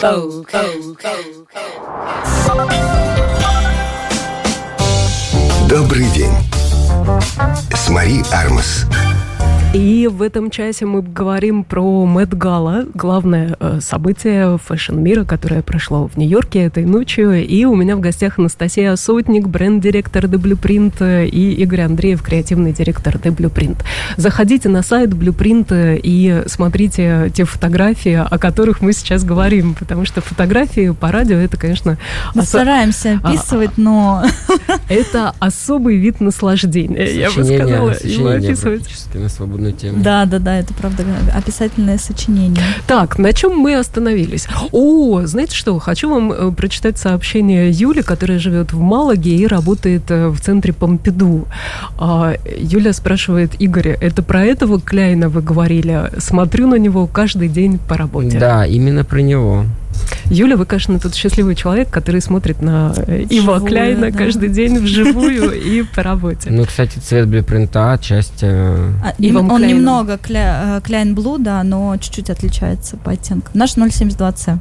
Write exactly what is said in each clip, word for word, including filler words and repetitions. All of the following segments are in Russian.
Добрый день. С Мари Армас. И в этом часе мы говорим про Met-Gala, главное э, событие фэшн-мира, которое прошло в Нью-Йорке этой ночью. И у меня в гостях Анастасия Сотник, бренд-директор The Blueprint, и Игорь Андреев, креативный директор The Blueprint. Заходите на сайт Blueprint и смотрите те фотографии, о которых мы сейчас говорим, потому что фотографии по радио, это, конечно... Мы ос... стараемся описывать, а, но... Это особый вид наслаждения, я бы сказала. Сочинение практически на свободную тему. Да, да, да, это правда описательное сочинение. Так, на чем мы остановились? О, знаете что, хочу вам прочитать сообщение Юли, которая живет в Малаге и работает в центре Помпиду. Юля спрашивает: Игорь, это про этого Кляйна вы говорили? Смотрю на него каждый день по работе. Да, именно про него. Юля, вы, конечно, тот счастливый человек, который смотрит на Ива Кляйна да. каждый день вживую и по работе. Ну, кстати, цвет блюпринта, часть... А, он Кляйна. Немного кля, Кляйн Блу, да, но чуть-чуть отличается по оттенкам. Наш ноль семьдесят два С.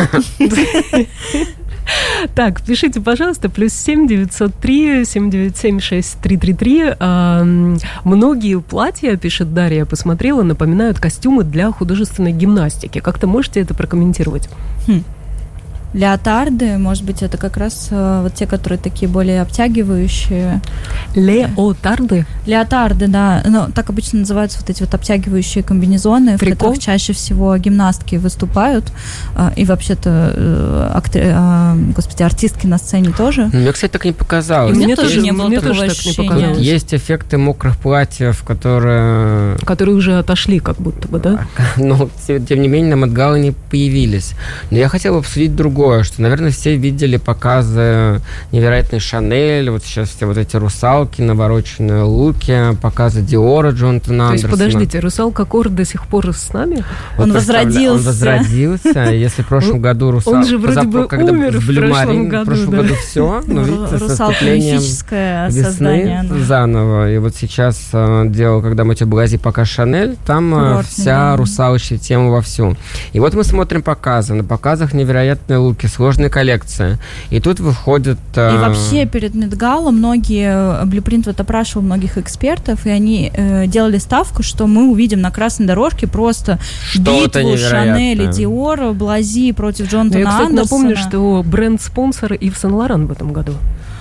Так, пишите, пожалуйста, плюс семь девятьсот три семь девять семь шесть три три три. Многие платья, пишет Дарья, посмотрела, напоминают костюмы для художественной гимнастики. Как-то можете это прокомментировать? Хм. Леотарды, может быть, это как раз э, вот те, которые такие более обтягивающие. Леотарды? Леотарды, да. Ну, так обычно называются вот эти вот обтягивающие комбинезоны, Прикол? в которых чаще всего гимнастки выступают. Э, и вообще-то, э, актри... э, господи, артистки на сцене тоже. Мне, кстати, так не показалось. И мне тоже не было такого ощущения. Есть эффекты мокрых платьев, которые... Которые уже отошли как будто бы, да? Но, тем не менее, на Met-Gala не появились. Но я хотел бы обсудить другое. Что, наверное, все видели показы невероятной Шанель, вот сейчас все вот эти русалки, навороченные луки, показы Диора, Джонатана Андерсона. То есть, подождите, русалка Кор до сих пор с нами? Вот он возродился. Он возродился. Если в прошлом году русалка... Он же вроде бы умер в прошлом году. В прошлом году все, но видите, со вступлением весны заново. И вот сейчас делал, когда Матью Блази показ Шанель, там вся русалочная тема вовсю. И вот мы смотрим показы. На показах невероятные луки, сложная коллекция. И тут выходит... И вообще перед Met-Gala многие, Blueprint вот опрашивал многих экспертов, и они э, делали ставку, что мы увидим на красной дорожке просто что-то битву Шанель и Диора, Блази против Джонатана Я, кстати, Андерсона. напомню, что бренд-спонсор Ив Сен-Лоран в этом году.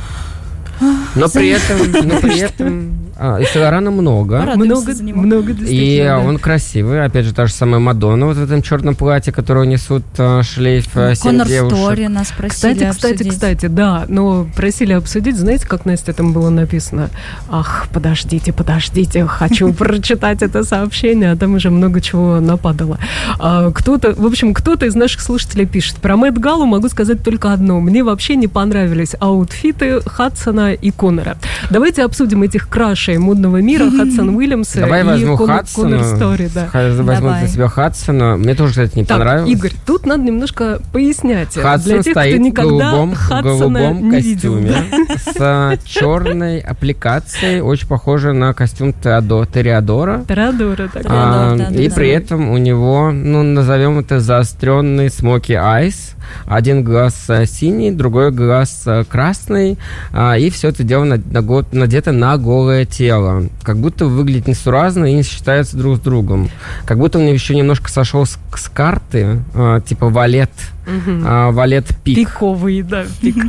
Но при этом, но при этом а, и Сен-Лорана много. Много, много и да. он красивый. Опять же, та же самая Мадонна вот в этом черном платье, которое несут а, шлейф а, семь девушек. Коннор Стори нас просили Кстати, кстати, обсудить. кстати, да, но просили обсудить. Знаете, как, Настя, там было написано? Ах, подождите, подождите, хочу прочитать это сообщение, а там уже много чего нападало. А, кто-то, в общем, кто-то из наших слушателей пишет: про Met-Gala могу сказать только одно. Мне вообще не понравились аутфиты Хадсона и Коннора. Давайте обсудим этих крашей модного мира, Хадсон Уильямса Давай и возьму Коннор, Хадсона, Коннор Стори. Да. Возьму для себя Хадсона. Мне тоже, кстати, не так, понравилось. Игорь, тут надо немножко пояснять. Хадсон для тех, стоит кто никогда в голубом, голубом не костюме видел. с черной аппликацией, очень похожей на костюм Теодо, Тореадора. Теодора, так. А, да, да, и да, при да. этом у него, ну, назовем это заостренный смоки айс. Один глаз синий, другой глаз красный, и все это дело надето на голое тело. Как будто выглядит несуразно и не сочетается друг с другом. Как будто он еще немножко сошел с, с карты, типа валет, угу. валет пик. Пиковый, да, пик.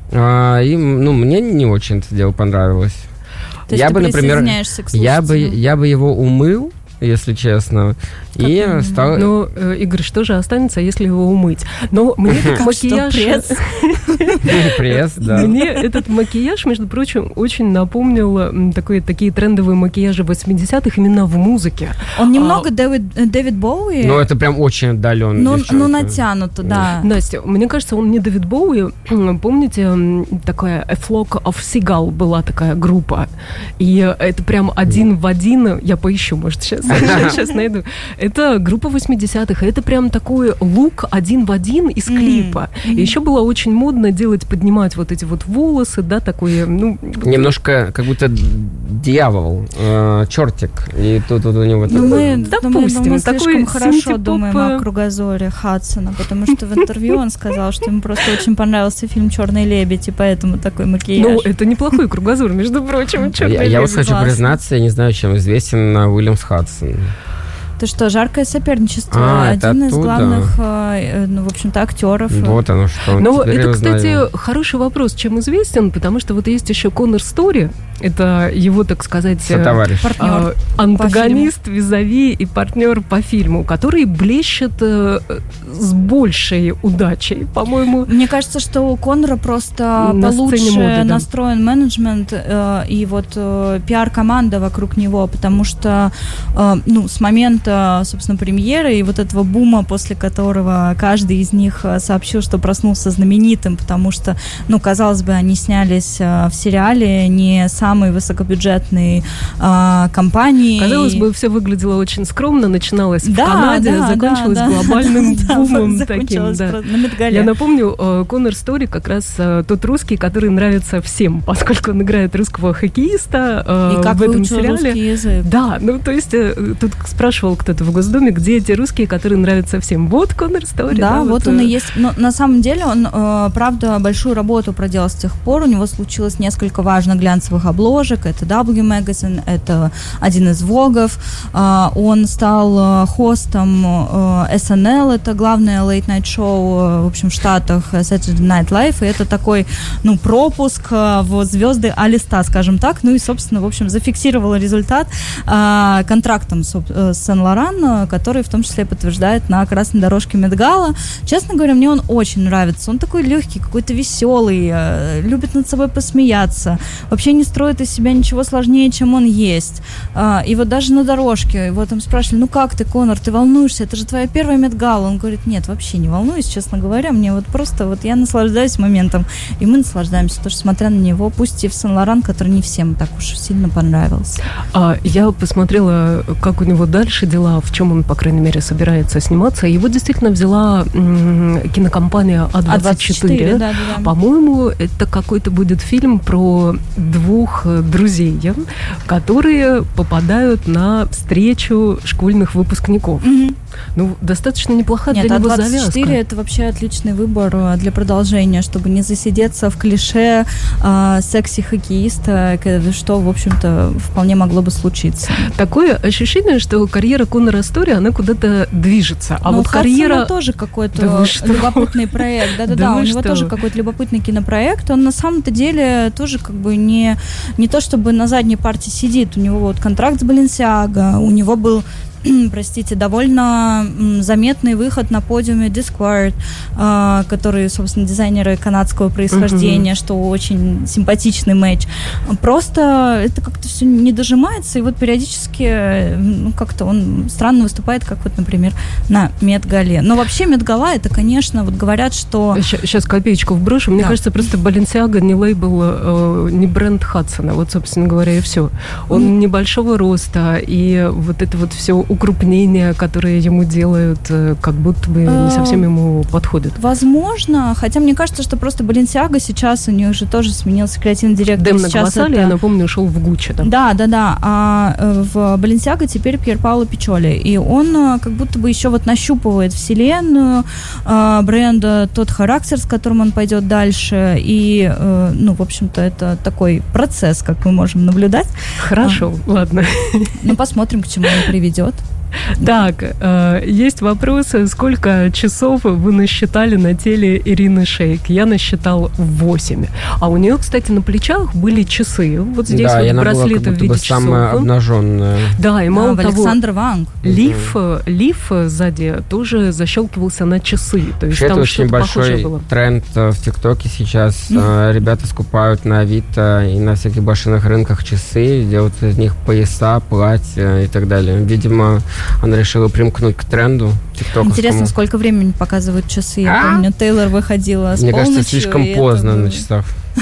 И, ну, мне не очень это дело понравилось. То есть я ты бы, например, я бы, я бы его умыл, если честно, как и стал... Ну, Игорь, что же останется, если его умыть? Но мне этот макияж... Пресс? Пресс, да. Мне этот макияж, между прочим, очень напомнил такой, такие трендовые макияжи восьмидесятых именно в музыке. Он немного Дэвид, Дэвид Боуи. Ну, это прям очень отдаленно. Ну, ну, натянуто, да. Настя, мне кажется, он не Дэвид Боуи. Помните, такая A Flock of Seagull была такая группа. И это прям один в один. Я поищу, может, сейчас, сейчас найду. Это группа восьмидесятых. Это прям такой лук один в один из клипа. И еще было очень модно делать, поднимать вот эти вот волосы, да, такой, ну... Немножко как будто дьявол, э, чертик, и тут, тут у него... Ну, мы, допустим, мы, мы такой слишком хорошо синтепоп... думаем о кругозоре Хадсона, потому что в интервью он сказал, что ему просто очень понравился фильм «Черный лебедь», и поэтому такой макияж. Ну, это неплохой кругозор, между прочим, «Черный я, лебедь». Я вот хочу Классно. признаться, я не знаю, чем известен Уильямс Хадсон. Это что, «Жаркое соперничество», а, один из оттуда. главных, ну, в общем-то, актеров. Вот оно что. Но это, кстати, хороший вопрос, чем известен, потому что вот есть еще Коннор Стори, это его, так сказать, сотоварищ, партнер, антагонист, визави и партнер по фильму, который блещет э, с большей удачей, по-моему. Мне кажется, что у Коннора просто на получше моды, да. настроен менеджмент э, и вот э, пиар-команда вокруг него, потому что э, ну, с момента, собственно, премьеры и вот этого бума, после которого каждый из них сообщил, что проснулся знаменитым, потому что, ну, казалось бы, они снялись э, в сериале не самой высокобюджетной э, компании. Казалось бы, все выглядело очень скромно, начиналось да, в Канаде, да, закончилось да, глобальным да, бумом таким. Да. На Я напомню, Коннор Стори как раз тот русский, который нравится всем, поскольку он играет русского хоккеиста и как в этом выучил сериале. Русский язык. Да, ну то есть тут спрашивал кто-то в Госдуме, где эти русские, которые нравятся всем. Вот Коннор Стори. Да, да, вот, вот он и есть. Но на самом деле он, правда, большую работу проделал с тех пор. У него случилось несколько важных глянцевых обложек. Это W Magazine, это один из Вогов. Он стал хостом эс эн эл, это главное лейт-найт-шоу, в общем, в Штатах, Saturday Night Live, и это такой, ну, пропуск в звезды А-листа, скажем так. Ну и, собственно, в общем, зафиксировал результат контрактом с Сен-Лоран, который в том числе подтверждает на красной дорожке Met-Gala. Честно говоря, мне он очень нравится. Он такой легкий, какой-то веселый, любит над собой посмеяться, вообще не строит из себя ничего сложнее, чем он есть. И вот даже на дорожке его там спрашивали: ну как ты, Коннор, ты волнуешься? Это же твоя первая Met-Gala. Он говорит: нет, вообще не волнуюсь, честно говоря. Мне вот просто, вот я наслаждаюсь моментом. И мы наслаждаемся, тоже смотря на него, пусть и в Сен-Лоран, который не всем так уж сильно понравился. А, я посмотрела, как у него дальше дела, в чем он, по крайней мере, собирается сниматься. Его действительно взяла м- кинокомпания А двадцать четыре. А двадцать четыре, да, да, да. По-моему, это какой-то будет фильм про двух друзей, которые попадают на встречу школьных выпускников. Mm-hmm. Ну, достаточно неплохая Нет, для него А двадцать четыре завязка. это вообще отличный выбор для продолжения, чтобы не засидеться в клише э, секси-хоккеиста, что, в общем-то, вполне могло бы случиться. Такое ощущение, что карьера Коннора Стори, она куда-то движется. А но вот у карьера... Хадсона тоже какой-то Да вы что? любопытный проект. Да-да-да, Да у вы него что? тоже какой-то любопытный кинопроект. Он на самом-то деле тоже как бы не, не то, чтобы на задней партии сидит. У него вот контракт с Balenciaga, у него был простите, довольно заметный выход на подиуме Discord, э, которые, собственно, дизайнеры канадского происхождения, uh-huh. что очень симпатичный матч. Просто это как-то все не дожимается, и вот периодически ну, как-то он странно выступает, как вот, например, на Met-гале. Но вообще Met-гала, это, конечно, вот говорят, что... Сейчас копеечку вброшу. Мне да. кажется, просто Balenciaga не лейбл, э, не бренд Хадсона. Вот, собственно говоря, и все. Он mm. небольшого роста, и вот это вот все укрупнения, которые ему делают, как будто бы не совсем ему подходят. Возможно, хотя мне кажется, что просто Balenciaga сейчас, у них же тоже сменился креативный директор. Демна Гвасали, это... я напомню, ушел в Гуччи. Да, да, да, да. А в Balenciaga теперь Пьер Паоло Пичоли, и он как будто бы еще вот нащупывает вселенную бренда, тот характер, с которым он пойдет дальше, и, ну, в общем-то, это такой процесс, как мы можем наблюдать. Хорошо, а, ладно. Ну, посмотрим, к чему он приведет. Так, э, есть вопрос, сколько часов вы насчитали на теле Ирины Шейк? Я насчитал восемь. А у нее, кстати, на плечах были часы. Вот здесь да, вот браслеты в виде часов. Самая обнаженная. Да, и мало да, того, Александр Ванг. Лиф, угу. лиф сзади тоже защелкивался на часы. То есть вообще там это очень большой было. тренд в ТикТоке сейчас. Mm-hmm. Ребята скупают на Авито и на всяких блошиных рынках часы, делают из них пояса, платья и так далее. Видимо, она решила примкнуть к тренду. Интересно, сколько времени показывают часы? Я а? помню, Тейлор выходила с Мне полночью. Мне кажется, слишком поздно было... на часах.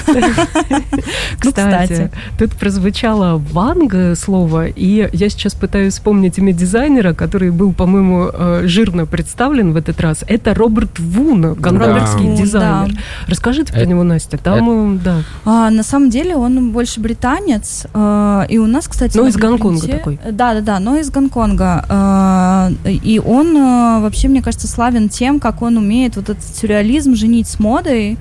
Кстати, тут прозвучало «ванг» слово, и я сейчас пытаюсь вспомнить имя дизайнера, который был, по-моему, жирно представлен в этот раз. Это Роберт Вун, гонконгский да. дизайнер. Да. Расскажите про это, него, Настя. Там, это... да. А, на самом деле он больше британец, и у нас, кстати... Ну, из Гонконга такой. Да-да-да, но из Гонконга. И он вообще, мне кажется, славен тем, как он умеет вот этот сюрреализм женить с модой.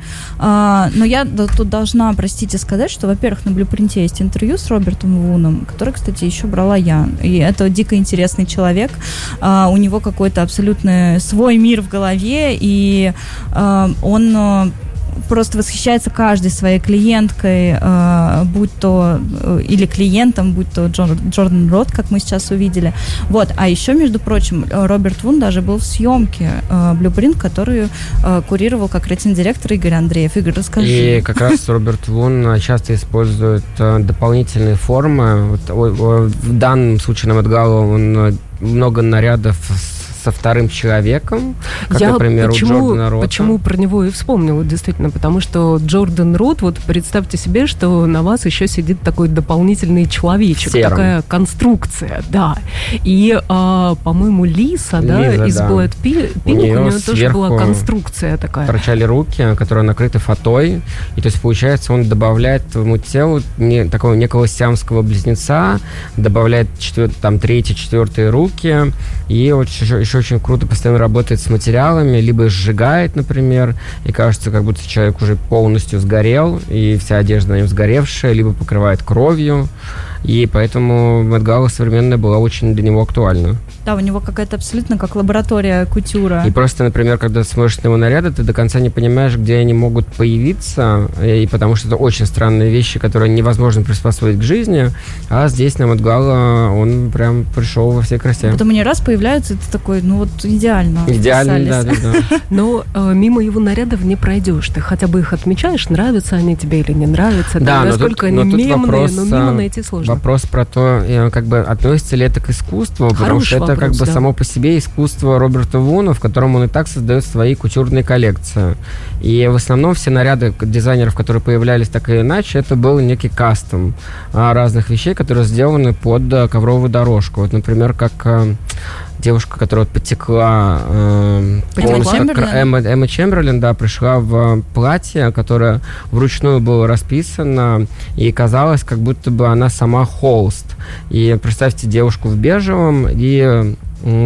Но я тут должна, простите, сказать, что, во-первых, на Блюпринте есть интервью с Робертом Вуном, который, кстати, еще брала я. И это дико интересный человек. А, у него какой-то абсолютно свой мир в голове, и а, он... просто восхищается каждой своей клиенткой, э, будь то э, или клиентом, будь то Джор, Джордан Рот, как мы сейчас увидели. Вот. А еще, между прочим, Роберт Вун даже был в съемке э, Blueprint, которую э, курировал как креативный-директор Игорь Андреев. Игорь, расскажи. И как раз Роберт Вун часто использует э, дополнительные формы. Вот, о, о, в данном случае на Met Gala он много нарядов со вторым человеком, как, Я например, почему, у Джордана Рота. Почему про него и вспомнила, действительно, потому что Джордан Рот, вот представьте себе, что на вас еще сидит такой дополнительный человечек, Серым. Такая конструкция, да. И, а, по-моему, Лиса, да, Лиза, из да. Блэд Пинк, у нее тоже была конструкция такая. Торчали руки, которые накрыты фатой, и то есть, получается, он добавляет твоему телу не, такого некого сиамского близнеца, добавляет четвер, там, третьи, четвертые руки, и вот еще, еще очень круто постоянно работает с материалами, либо сжигает, например, и кажется, как будто человек уже полностью сгорел, и вся одежда на нем сгоревшая, либо покрывает кровью, и поэтому Met Gala современная была очень для него актуальна. Да, у него какая-то абсолютно как лаборатория кутюра. И просто, например, когда смотришь на его наряды, ты до конца не понимаешь, где они могут появиться, и потому что это очень странные вещи, которые невозможно приспособить к жизни, а здесь на Met Gala он прям пришел во всей красе. Потом они раз появляются, и ты такой, ну вот идеально. Идеально, да, да, да. Но э, мимо его нарядов не пройдешь, ты хотя бы их отмечаешь, нравятся они тебе или не нравятся, да, насколько они мемные, вопрос, но мимо найти сложно. Вопрос про то, как бы относится ли это к искусству, Хороший потому что это вопрос, как бы да. само по себе искусство Роберта Вуна, в котором он и так создает свои кутюрные коллекции. И в основном все наряды дизайнеров, которые появлялись так или иначе, это был некий кастом разных вещей, которые сделаны под ковровую дорожку. Вот, например, как девушка, которая вот потекла э, Эмма Чемберлен? Эмма, Эмма Чемберлен, да, пришла в платье, которое вручную было расписано, и казалось, как будто бы она сама холст. И представьте девушку в бежевом и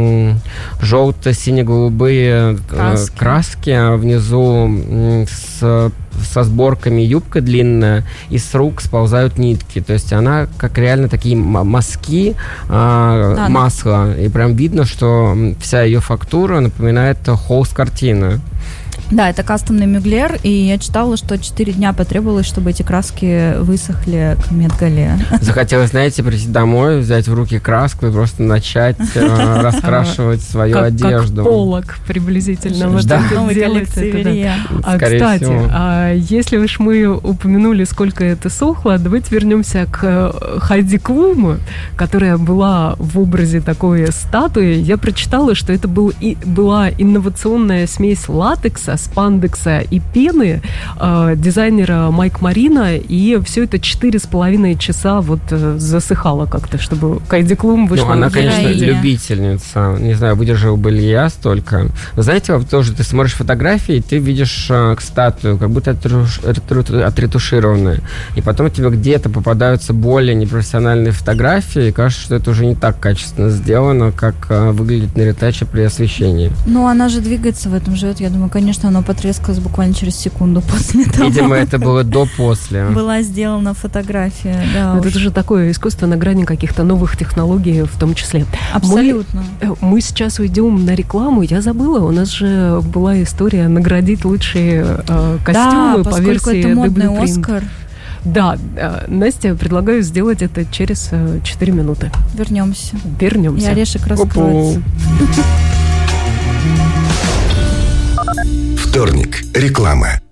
желто-сине-голубые краски. краски внизу с, со сборками, юбка длинная, и с рук сползают нитки. То есть она как реально такие мазки а, да, масла. Да. И прям видно, что вся ее фактура напоминает холст картины. Да, это кастомный мюглер, и я читала, что четыре дня потребовалось, чтобы эти краски высохли к Met-гале. Захотелось, знаете, прийти домой, взять в руки краску и просто начать э, раскрашивать свою как, одежду. Как полок приблизительно вот да. это делать. Это, да. А, кстати, а, если уж мы упомянули, сколько это сохло, давайте вернемся к Хайди Клум, которая была в образе такой статуи. Я прочитала, что это был и, была инновационная смесь латекса, спандекса и пены э, дизайнера Майк Марина, и все это четыре с половиной часа вот э, засыхало как-то, чтобы Хайди Клум вышла. Ну, она, конечно, идея. любительница. Не знаю, выдержал бы ли я столько. Вы знаете, вот тоже ты смотришь фотографии, и ты видишь э, к статую, как будто отретушированная. И потом тебе где-то попадаются более непрофессиональные фотографии, и кажется, что это уже не так качественно сделано, как э, выглядит на ретаче при освещении. Ну, она же двигается в этом, живет. Я думаю, конечно, оно потрескалось буквально через секунду после того. Видимо, это было до-после. Была сделана фотография, да. Это же такое искусство на грани каких-то новых технологий в том числе. Абсолютно. Мы, мы сейчас уйдем на рекламу. Я забыла, у нас же была история наградить лучшие э, костюмы да, по версии это модный The Blueprint. Оскар. Да, Настя, предлагаю сделать это через четыре минуты. Вернемся. Вернемся. И орешек раскроется. Вторник. Реклама.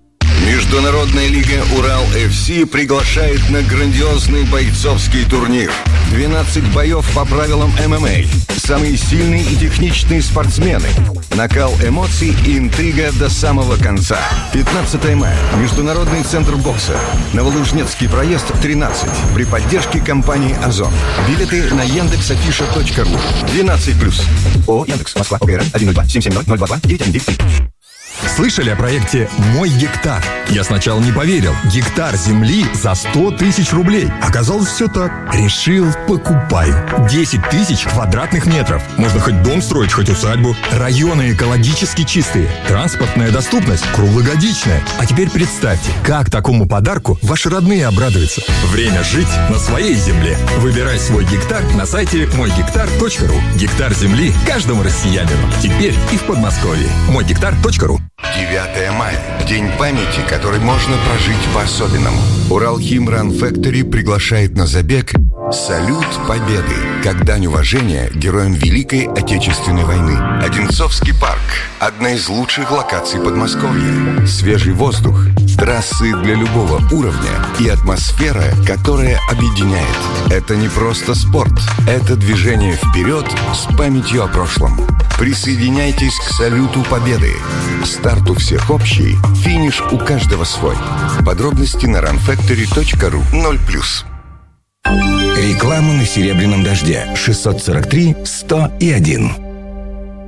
Международная лига «Урал-эф си» приглашает на грандиозный бойцовский турнир. двенадцать боев по правилам эм эм а. Самые сильные и техничные спортсмены. Накал эмоций и интрига до самого конца. пятнадцатого мая. Международный центр бокса. Новолужнецкий проезд, тринадцать. При поддержке компании «Озон». Билеты на яндекс афиша точка ру. двенадцать плюс. О, Яндекс, Москва, ОГР, один ноль два семь семь ноль ноль два два девять один девять три. Слышали о проекте «Мой гектар»? Я сначала не поверил. Гектар земли за сто тысяч рублей. Оказалось, все так. Решил, покупаю. десять тысяч квадратных метров. Можно хоть дом строить, хоть усадьбу. Районы экологически чистые. Транспортная доступность круглогодичная. А теперь представьте, как такому подарку ваши родные обрадуются. Время жить на своей земле. Выбирай свой гектар на сайте мой гектар точка ру. Гектар земли каждому россиянину. Теперь и в Подмосковье. мой гектар точка ру. девятого мая. День памяти, который можно прожить по-особенному. Уралхим Ран Фэктори приглашает на забег «Салют Победы», как дань уважения героям Великой Отечественной войны. Одинцовский парк – одна из лучших локаций Подмосковья. Свежий воздух, трассы для любого уровня и атмосфера, которая объединяет. Это не просто спорт, это движение вперед с памятью о прошлом. Присоединяйтесь к «Салюту Победы». Старт у всех общий, финиш у каждого свой. Подробности на ран фэктори точка ру. ноль плюс. Реклама на «Серебряном дожде» шестьсот сорок три сто один.